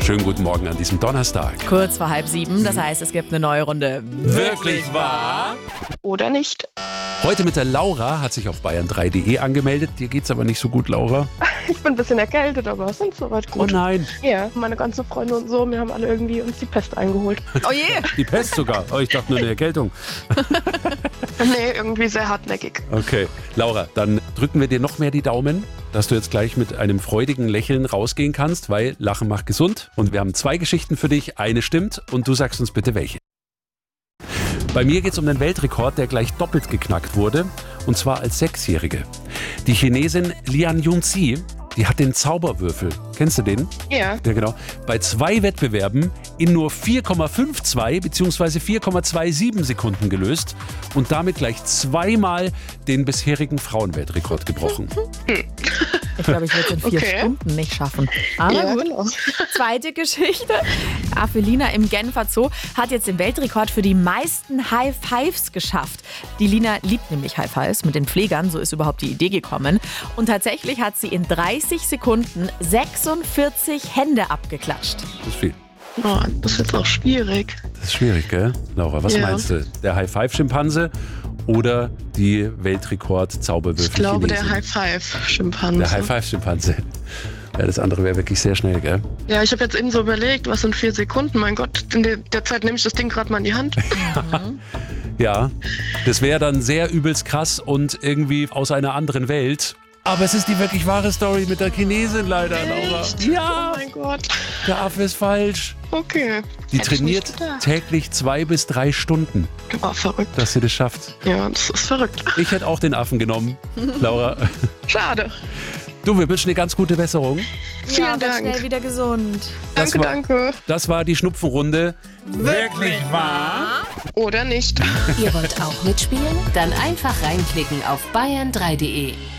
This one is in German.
Schönen guten Morgen an diesem Donnerstag. Kurz vor 6:30, das heißt, es gibt eine neue Runde. Wirklich wahr? Oder nicht? Heute mit der Laura, hat sich auf bayern3.de angemeldet. Dir geht's aber nicht so gut, Laura. Ich bin ein bisschen erkältet, aber sonst soweit Oh gut. nein, Ja, meine ganzen Freunde und so, wir haben alle irgendwie uns die Pest eingeholt. Oh je! die Pest sogar. Oh, ich dachte nur eine Erkältung. Nee, irgendwie sehr hartnäckig. Okay, Laura, dann drücken wir dir noch mehr die Daumen, dass du jetzt gleich mit einem freudigen Lächeln rausgehen kannst, weil Lachen macht gesund. Und wir haben 2 Geschichten für dich. Eine stimmt und du sagst uns bitte welche. Bei mir geht es um den Weltrekord, der gleich doppelt geknackt wurde, und zwar als 6-Jährige. Die Chinesin Lian Yunzi, die hat den Zauberwürfel. Kennst du den? Ja. Ja, genau. Bei 2 Wettbewerben in nur 4,52 bzw. 4,27 Sekunden gelöst und damit gleich 2-mal den bisherigen Frauenweltrekord gebrochen. Ich glaube, ich würde es in 4 Okay. Stunden nicht schaffen. Aber Ja, gut. genau. Zweite Geschichte. Afelina im Genfer Zoo hat jetzt den Weltrekord für die meisten High Fives geschafft. Die Lina liebt nämlich High Fives mit den Pflegern, so ist überhaupt die Idee gekommen. Und tatsächlich hat sie in 30 Sekunden 46 Hände abgeklatscht. Das ist viel. Oh, das ist jetzt auch schwierig. Das ist schwierig, gell? Laura, was Ja. meinst du? Der High-Five-Schimpanse oder die Weltrekord-Zauberwürfel? Ich glaube, der Chinesin? High-Five-Schimpanse. Der High-Five-Schimpanse. Ja, das andere wäre wirklich sehr schnell, gell? Ja, ich habe jetzt eben so überlegt, was sind 4 Sekunden? Mein Gott, in der Zeit nehme ich das Ding gerade mal in die Hand. Ja, das wäre dann sehr übelst krass und irgendwie aus einer anderen Welt. Aber es ist die wirklich wahre Story mit der Chinesin leider, Laura. Ja, Oh mein Gott. der Affe ist falsch. Okay. Die Hätte ich trainiert nicht gedacht. täglich 2 bis 3 Stunden, Oh, verrückt. dass sie das schafft. Ja, das ist verrückt. Ich hätte auch den Affen genommen, Laura. Schade. Du, wir wünschen dir ganz gute Besserung. Vielen Ja, wird Dank. schnell wieder gesund. Das Danke, war- danke. Das war die Schnupfenrunde. Wirklich wahr? Oder nicht. Ihr wollt auch mitspielen? Dann einfach reinklicken auf bayern3.de.